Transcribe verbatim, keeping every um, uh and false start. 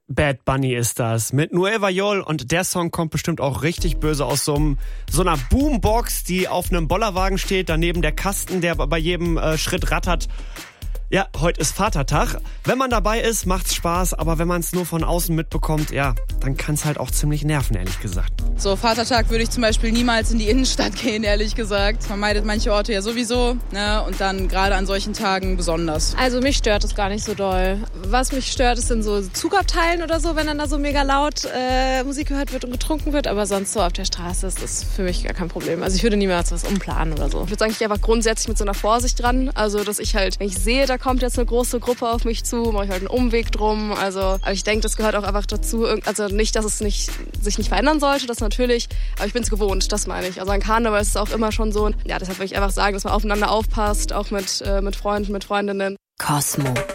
Bad Bunny ist das mit Nueva York und der Song kommt bestimmt auch richtig böse aus so, einem, so einer Boombox, die auf einem Bollerwagen steht, daneben der Kasten, der bei jedem äh, Schritt rattert. Ja, heute ist Vatertag. Wenn man dabei ist, macht's Spaß, aber wenn man es nur von außen mitbekommt, ja, dann kann es halt auch ziemlich nerven, ehrlich gesagt. So, Vatertag würde ich zum Beispiel niemals in die Innenstadt gehen, ehrlich gesagt. Man meidet manche Orte ja sowieso, ne? Und dann gerade an solchen Tagen besonders. Also mich stört es gar nicht so doll. Was mich stört, ist in so Zugabteilen oder so, wenn dann da so mega laut äh, Musik gehört wird und getrunken wird. Aber sonst so auf der Straße ist das für mich gar kein Problem. Also ich würde niemals was umplanen oder so. Ich würde sagen, ich gehe einfach grundsätzlich mit so einer Vorsicht dran. Also dass ich halt, wenn ich sehe, da kommt jetzt eine große Gruppe auf mich zu, mache ich halt einen Umweg drum. Also, aber ich denke, das gehört auch einfach dazu. Also nicht, dass es nicht, sich nicht verändern sollte, das natürlich. Aber ich bin es gewohnt, das meine ich. Also an Karneval ist es auch immer schon so. Ja, deshalb würde ich einfach sagen, dass man aufeinander aufpasst, auch mit, äh, mit Freunden, mit Freundinnen. Cosmo.